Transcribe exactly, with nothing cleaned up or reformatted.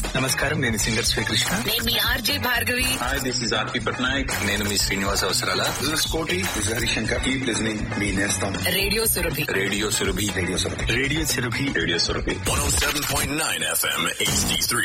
నమస్కారం, నేను సింగర్ శ్రీకృష్ణ. నేను మీ RJ Bhargavi. Hi, this is ఆర్పి పట్నాయక్. నేను మీ శ్రీనివాస్ అవసరాల. దిస్ ఇస్ కోటి. This is Harishankar. Keep listening మీ నేస్తం radio Surabhi. Radio Surabhi. Radio Surabhi. Radio Surabhi. Radio Surabhi. one oh seven point nine F M H D three.